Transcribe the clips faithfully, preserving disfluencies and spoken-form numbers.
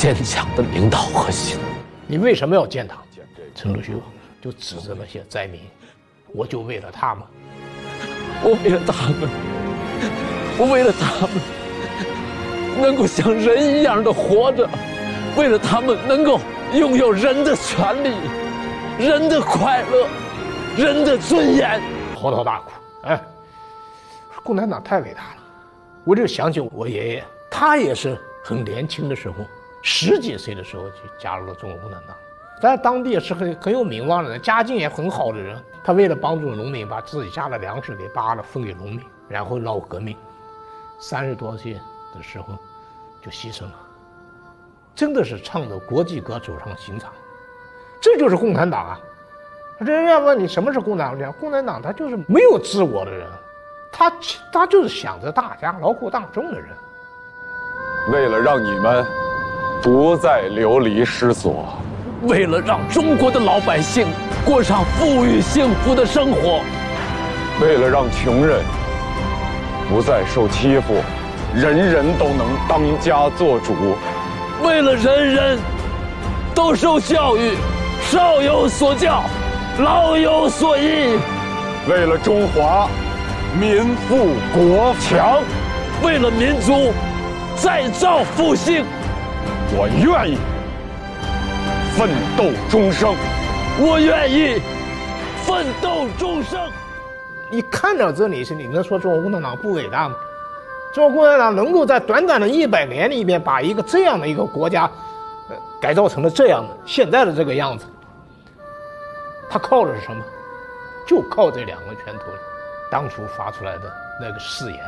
坚强的领导核心。 你为什么要建党？陈独秀就指着那些灾民，我就为了他们， 我为了他们，我为了他们能够像人一样的活着，为了他们能够拥有人的权利、人的快乐、人的尊严， 嚎啕大哭。哎，共产党太伟大了！我就想起我爷爷，他也是很年轻的时候，十几岁的时候就加入了中国共产党，在当地也是很很有名望的人，家境也很好的人。他为了帮助农民，把自己家的粮食给扒了分给农民，然后闹革命，三十多岁的时候就牺牲了。真的是唱着国际歌走上刑场，这就是共产党啊！人家问你什么是共产党？共产党他就是没有自我的人，他他就是想着大家劳苦大众的人。 为了让你们不再流离失所， 为了让中国的老百姓过上富裕幸福的生活， 为了让穷人不再受欺负，人人都能当家做主， 为了人人都受教育，少有所教，老有所依， 为了中华民富国强， 为了民族再造复兴， 我愿意奋斗终生， 我愿意奋斗终生。 你看到这里是你能说中国共产党不伟大吗？中国共产党能够在短短的一百年里面把一个这样的一个国家，呃，改造成了这样的现在的这个样子，他靠的是什么？就靠这两个拳头，当初发出来的那个誓言。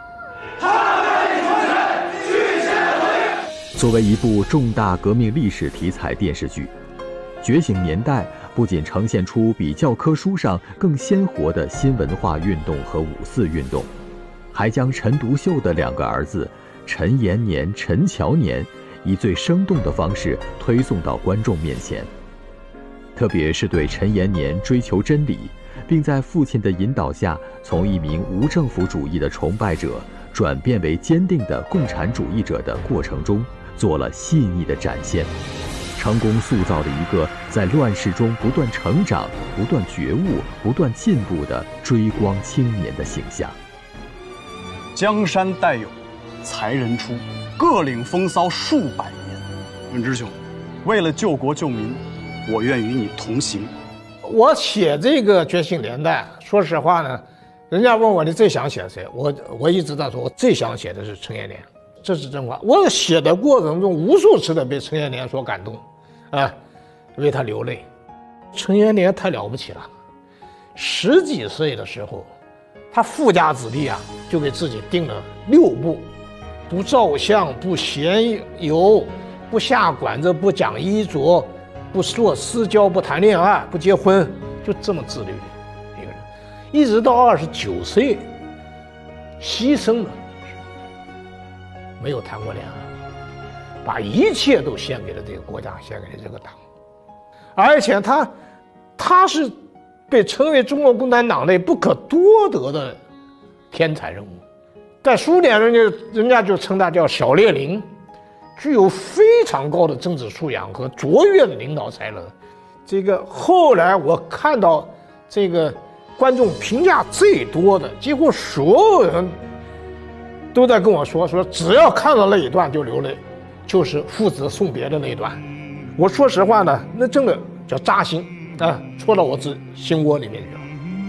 作为一部重大革命历史题材电视剧，《觉醒年代》不仅呈现出比教科书上更鲜活的新文化运动和五四运动，还将陈独秀的两个儿子陈延年、陈乔年以最生动的方式推送到观众面前。特别是对陈延年追求真理，并在父亲的引导下从一名无政府主义的崇拜者转变为坚定的共产主义者的过程中做了细腻的展现，成功塑造了一个在乱世中不断成长、不断觉悟、不断进步的追光青年的形象。 江山代有才人出，各领风骚数百年。文之兄，为了救国救民，我愿与你同行。 我写这个《觉醒年代》，说实话呢，人家问我你最想写谁，我我一直在说，我最想写的是陈延年，这是真话。我写的过程中，无数次的被陈延年所感动，啊，为他流泪。陈延年太了不起了，十几岁的时候，他富家子弟啊，就给自己定了六不：不照相，不闲游，不下馆子，不讲衣着，不做私交，不谈恋爱，不结婚，就这么自律的一个人，一直到二十九岁牺牲了，没有谈过恋爱，把一切都献给了这个国家，献给了这个党，而且他他是被称为中国共产党内不可多得的天才人物，在苏联人家人家就称他叫小列宁，具有非常高的政治素养和卓越的领导才能。这个后来我看到这个观众评价最多的，几乎所有人都在跟我说说，只要看到那一段就流泪，就是父子送别的那一段。我说实话呢，那真的叫扎心啊，戳到我自心窝里面去了。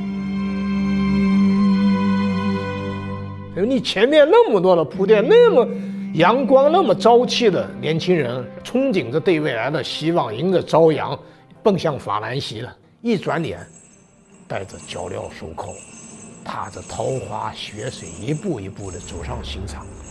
你前面那么多的铺垫，那么阳光、那么朝气的年轻人，憧憬着对未来的希望，迎着朝阳，奔向法兰西了。一转脸，带着脚镣手铐，踏着桃花血水，一步一步地走上刑场。